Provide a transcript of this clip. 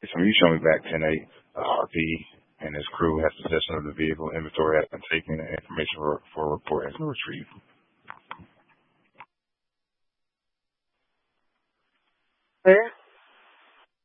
So you show me back 10-8, RP and his crew has possession of the vehicle. Inventory has been taken and information for report has been retrieved.